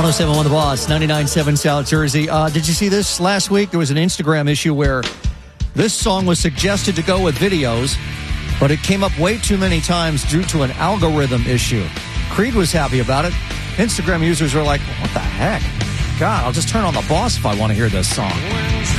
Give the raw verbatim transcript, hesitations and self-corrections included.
one oh seven point one The Boss, ninety-nine point seven South Jersey. Uh, did you see this last week? There was an Instagram issue where this song was suggested to go with videos, but it came up way too many times due to an algorithm issue. Creed was happy about it. Instagram users were like, what the heck? God, I'll just turn on The Boss if I want to hear this song.